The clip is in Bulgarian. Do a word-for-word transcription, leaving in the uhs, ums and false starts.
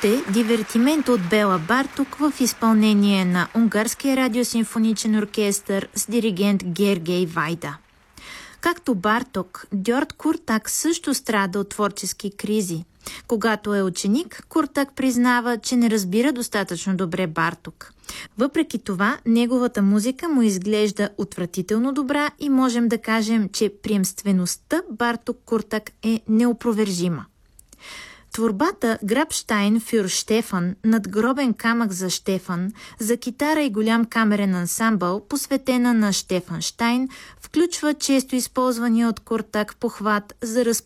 Чухте дивертимент от Бела Барток в изпълнение на Унгарския радиосимфоничен оркестър с диригент Гергей Вайда. Както Барток, Дьорд Куртак също страда от творчески кризи. Когато е ученик, Куртак признава, че не разбира достатъчно добре Барток. Въпреки това, неговата музика му изглежда отвратително добра и можем да кажем, че приемствеността Барток-Куртак е неопровержима. Творбата Грабштайн фюр Штефан, надгробен камък за Штефан, за китара и голям камерен ансамбъл, посветена на Штефан Щайн, включва често използвания от Куртак похват за разпределение